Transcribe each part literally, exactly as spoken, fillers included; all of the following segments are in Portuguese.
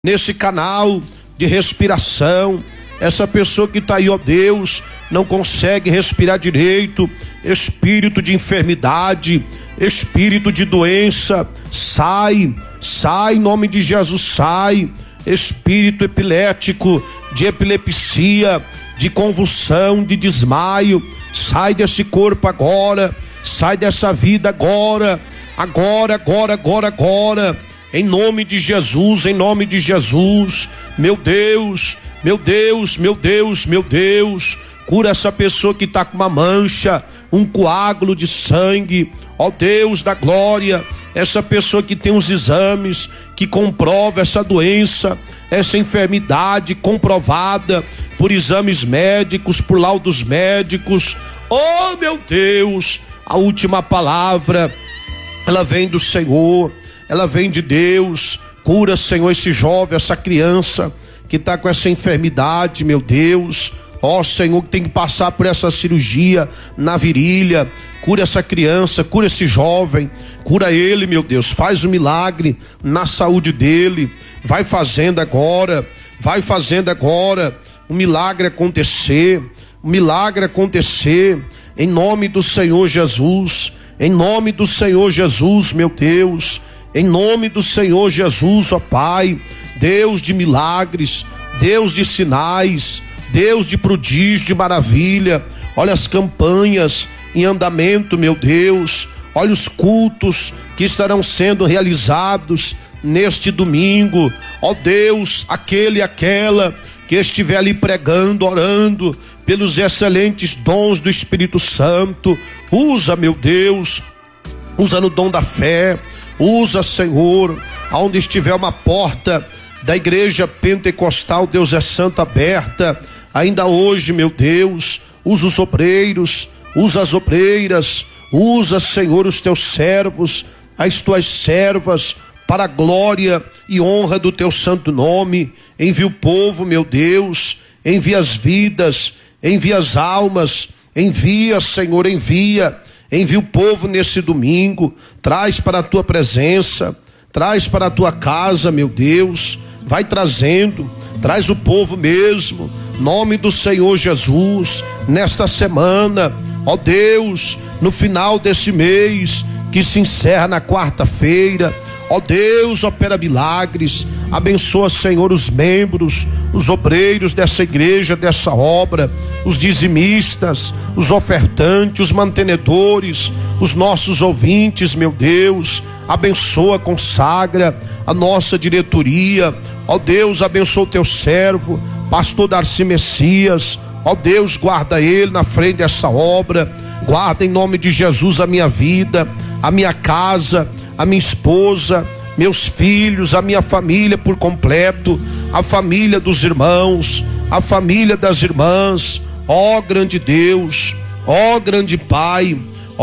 nesse canal de respiração. Essa pessoa que está aí, ó Deus, não consegue respirar direito, espírito de enfermidade, espírito de doença, sai, sai em nome de Jesus, sai, espírito epilético, de epilepsia, de convulsão, de desmaio, sai desse corpo agora, sai dessa vida agora, agora, agora, agora, agora, em nome de Jesus, em nome de Jesus, meu Deus, meu Deus, meu Deus, meu Deus, cura essa pessoa que está com uma mancha, um coágulo de sangue, ó Deus da glória, essa pessoa que tem os exames, que comprova essa doença, essa enfermidade comprovada por exames médicos, por laudos médicos, oh meu Deus, a última palavra, ela vem do Senhor, ela vem de Deus, cura Senhor esse jovem, essa criança, que está com essa enfermidade, meu Deus, ó Senhor, que tem que passar por essa cirurgia na virilha, cura essa criança, cura esse jovem, cura ele, meu Deus, faz um milagre na saúde dele, vai fazendo agora, vai fazendo agora, um milagre acontecer, um milagre acontecer, em nome do Senhor Jesus, em nome do Senhor Jesus, meu Deus, em nome do Senhor Jesus, ó Pai, Deus de milagres, Deus de sinais, Deus de prodígio, de maravilha, olha as campanhas em andamento, meu Deus, olha os cultos que estarão sendo realizados neste domingo, ó Deus, aquele e aquela que estiver ali pregando, orando pelos excelentes dons do Espírito Santo, usa, meu Deus, usa no dom da fé, usa, Senhor, aonde estiver uma porta da igreja pentecostal Deus é Santo aberta, ainda hoje, meu Deus, usa os obreiros, usa as obreiras, usa, Senhor, os teus servos, as tuas servas, para a glória e honra do teu santo nome. Envia o povo, meu Deus, envia as vidas, envia as almas, envia, Senhor, envia, envia o povo nesse domingo, traz para a tua presença, traz para a tua casa, meu Deus, vai trazendo, traz o povo mesmo, nome do Senhor Jesus, nesta semana, ó Deus, no final desse mês, que se encerra na quarta-feira, ó Deus, opera milagres, abençoa, Senhor, os membros, os obreiros dessa igreja, dessa obra, os dizimistas, os ofertantes, os mantenedores, os nossos ouvintes, meu Deus, abençoa, consagra a nossa diretoria, ó Deus, abençoa o teu servo, pastor Darcy Messias, ó Deus, guarda ele na frente dessa obra, guarda em nome de Jesus a minha vida, a minha casa, a minha esposa, meus filhos, a minha família por completo, a família dos irmãos, a família das irmãs, ó grande Deus, ó grande Pai,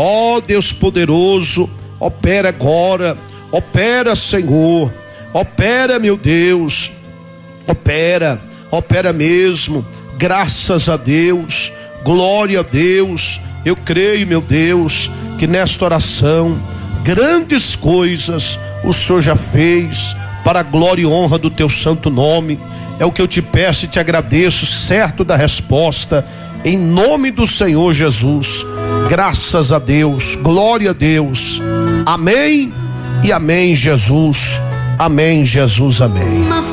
ó Deus poderoso, opera agora, opera, Senhor, opera, meu Deus, opera, opera mesmo, graças a Deus, glória a Deus. Eu creio, meu Deus, que nesta oração grandes coisas o Senhor já fez para a glória e honra do teu santo nome. É o que eu te peço e te agradeço, certo da resposta, em nome do Senhor Jesus. Graças a Deus, glória a Deus, amém e amém, Jesus, amém, Jesus, amém.